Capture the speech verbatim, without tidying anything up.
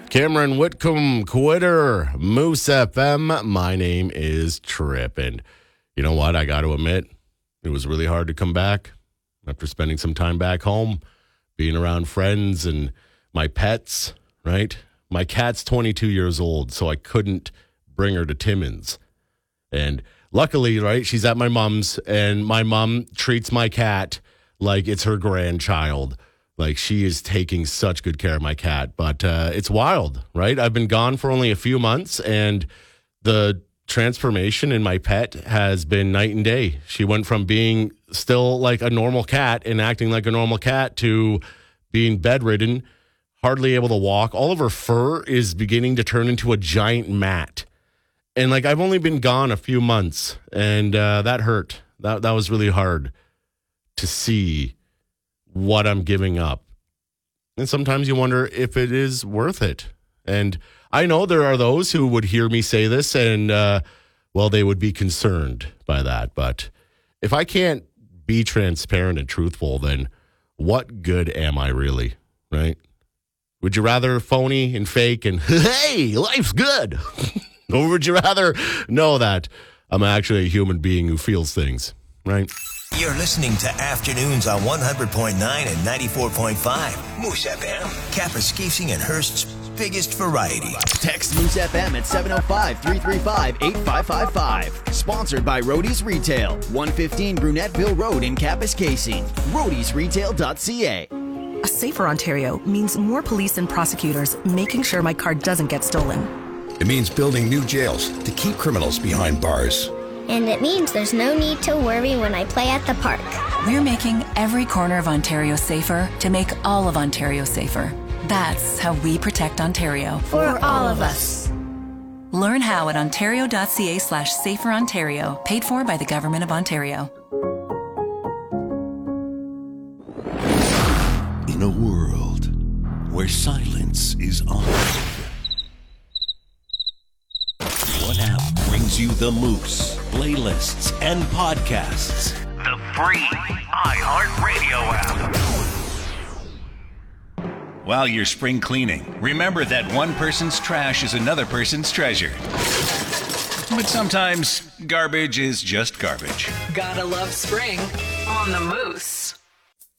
Cameron Whitcomb, Quitter, Moose F M. My name is Trip. And you know what? I got to admit, it was really hard to come back after spending some time back home, being around friends and my pets, right? My cat's twenty-two years old, so I couldn't bring her to Timmins. And luckily, right, she's at my mom's, and my mom treats my cat like it's her grandchild. Like, she is taking such good care of my cat. But uh, it's wild, right? I've been gone for only a few months, and the transformation in my pet has been night and day. She went from being still like a normal cat and acting like a normal cat to being bedridden, hardly able to walk. All of her fur is beginning to turn into a giant mat. And, like, I've only been gone a few months, and uh, that hurt. That that was really hard to see what I'm giving up. And sometimes you wonder if it is worth it. And I know there are those who would hear me say this and, uh, well, they would be concerned by that. But if I can't be transparent and truthful, then what good am I really, right? Would you rather phony and fake and, hey, life's good? Or would you rather know that I'm actually a human being who feels things, right? You're listening to Afternoons on one hundred point nine and ninety-four point five. Moose F M. Kapuskasing and Hearst's biggest variety. Text Moose F M at seven oh five, three three five, eight five five five. Sponsored by Roadies Retail. one fifteen Brunetteville Road in Kapuskasing. roadies retail dot c a. A safer Ontario means more police and prosecutors making sure my car doesn't get stolen. It means building new jails to keep criminals behind bars. And it means there's no need to worry when I play at the park. We're making every corner of Ontario safer to make all of Ontario safer. That's how we protect Ontario. For all of us. Learn how at ontario.ca slash safer Ontario. Paid for by the Government of Ontario. In a world where silence is honored, what app brings you the Moose, playlists, and podcasts? The free iHeartRadio app. While you're spring cleaning, remember that one person's trash is another person's treasure. But sometimes garbage is just garbage. Gotta love spring on the Moose.